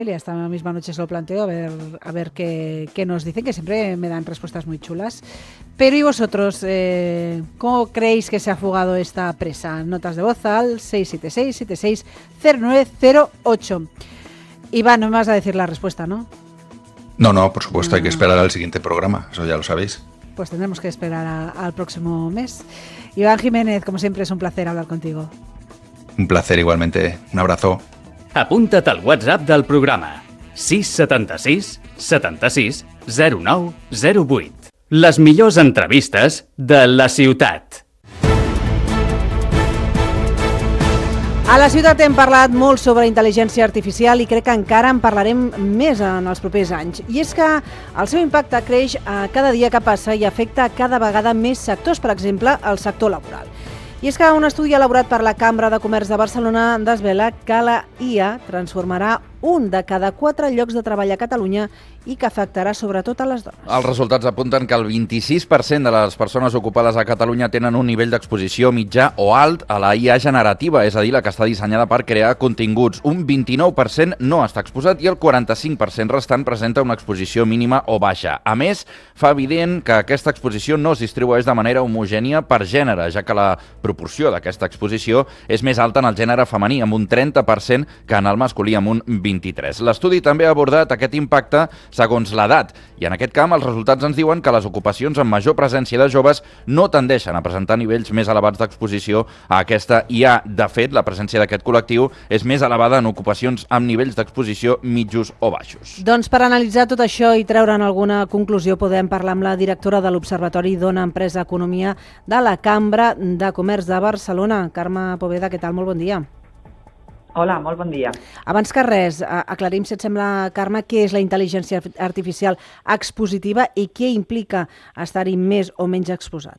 Esta misma noche se lo planteo a ver qué nos dicen, que siempre me dan respuestas muy chulas. Pero ¿y vosotros? ¿Cómo creéis que se ha fugado esta presa? Notas de voz al 676-760908. Iván, no me vas a decir la respuesta, ¿no? No, por supuesto, hay que esperar al siguiente programa, eso ya lo sabéis. Pues tendremos que esperar al próximo mes. Iván Jiménez, como siempre, es un placer hablar contigo. Un placer igualmente, un abrazo. Apunta't al WhatsApp del programa 676 76 09 08. Les millors entrevistes de la ciutat. A la ciutat hem parlat molt sobre intel·ligència artificial i crec que encara en parlarem més en els propers anys. I és que el seu impacte creix cada dia que passa i afecta cada vegada més sectors, per exemple, el sector laboral. I és que un estudi elaborat per la Cambra de Comerç de Barcelona desvela que la IA transformarà un de cada 4 llocs de treball a Catalunya i que afectarà sobretot a les dones. Els resultats apunten que el 26% de les persones ocupades a Catalunya tenen un nivell d'exposició mitjà o alt a la IA generativa, és a dir, la que està dissenyada per crear continguts. Un 29% no està exposat i el 45% restant presenta una exposició mínima o baixa. A més, fa evident que aquesta exposició no es distribueix de manera homogènia per gènere, ja que la proporció d'aquesta exposició és més alta en el gènere femení, amb un 30%, que en el masculí, amb un 23%. L'estudi també ha abordat aquest impacte segons l'edat, i en aquest camp els resultats ens diuen que les ocupacions amb major presència de joves no tendeixen a presentar nivells més elevats d'exposició a aquesta IA. De fet, la presència d'aquest col·lectiu és més elevada en ocupacions amb nivells d'exposició mitjos o baixos. Doncs per analitzar tot això i treure'n alguna conclusió podem parlar amb la directora de l'Observatori Dona Empresa Economia de la Cambra de Comerç de Barcelona, Carme Poveda. Què tal? Molt bon dia. Hola, molt bon dia. Abans que res, aclarim, si et sembla, Carme, què és la intel·ligència artificial expositiva i què implica estar-hi més o menys exposat?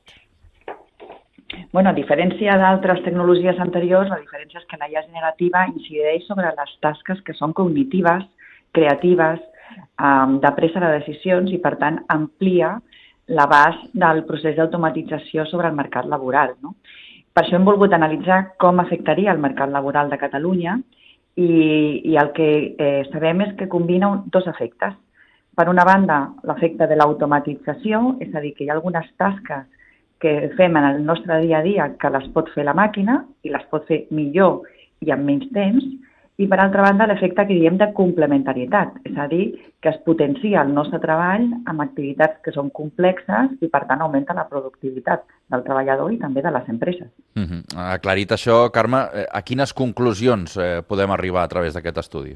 A diferència d'altres tecnologies anteriors, la diferència és que la IA generativa incideix sobre les tasques que són cognitives, creatives, de presa de decisions i, per tant, amplia l'abast del procés d'automatització sobre el mercat laboral, no? Per això hem volgut analitzar com afectaria el mercat laboral de Catalunya i el que sabem és que combina dos efectes. Per una banda, l'efecte de l'automatització, és a dir, que hi ha algunes tasques que fem en el nostre dia a dia que les pot fer la màquina i les pot fer millor i amb menys temps, i per altra banda l'efecte que diem de complementarietat, és a dir, que es potencia el nostre treball amb activitats que són complexes i per tant augmenta la productivitat del treballador i també de les empreses. Aclarit això, Carme, a quines conclusions podem arribar a través d'aquest estudi?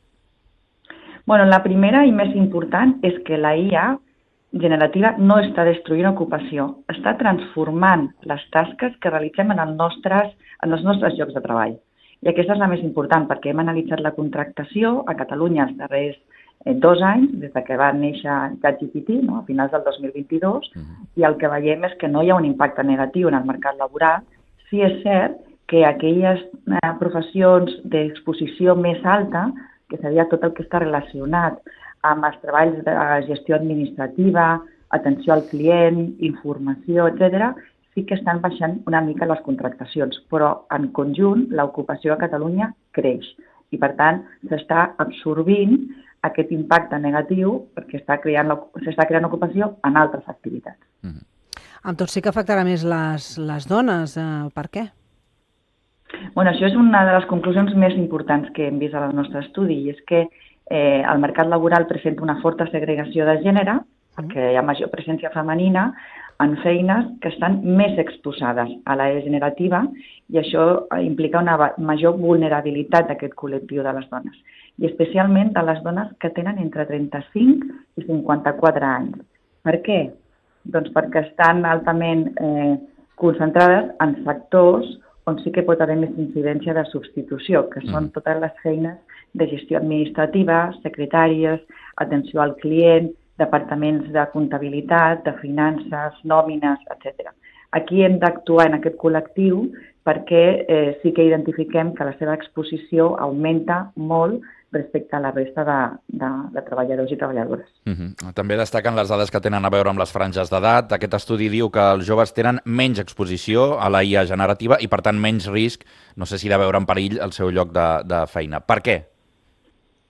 La primera i més important és que la IA generativa no està destruint ocupació, està transformant les tasques que realitzem en els nostres llocs de treball. I aquesta és la més important, perquè hem analitzat la contractació a Catalunya els darrers 2 anys, des que va néixer ChatGPT, a finals del 2022, i el que veiem és que no hi ha un impacte negatiu en el mercat laboral. Sí és cert que aquelles professions d'exposició més alta, que seria tot el que està relacionat amb els treballs de gestió administrativa, atenció al client, informació, etc., sí que estan baixant una mica les contractacions, però en conjunt l'ocupació a Catalunya creix i per tant s'està absorbint aquest impacte negatiu perquè s'està creant ocupació en altres activitats. Amb tot sí que afectarà més les dones. Per què? Això és una de les conclusions més importants que hem vist al nostre estudi i és que el mercat laboral presenta una forta segregació de gènere perquè hi ha major presència femenina en feines que estan més exposades a l'AIA generativa i això implica una major vulnerabilitat d'aquest col·lectiu de les dones i especialment de les dones que tenen entre 35 i 54 anys. Per què? Doncs perquè estan altament concentrades en sectors on sí que pot haver més incidència de substitució, que són totes les feines de gestió administrativa, secretàries, atenció al client, departaments de comptabilitat, de finances, nòmines, etc. Aquí hem d'actuar en aquest col·lectiu perquè sí que identifiquem que la seva exposició augmenta molt respecte a la resta de treballadors i treballadores. També destaquen les dades que tenen a veure amb les franges d'edat. Aquest estudi diu que els joves tenen menys exposició a la IA generativa i, per tant, menys risc, no sé si de veure en perill el seu lloc de feina. Per què?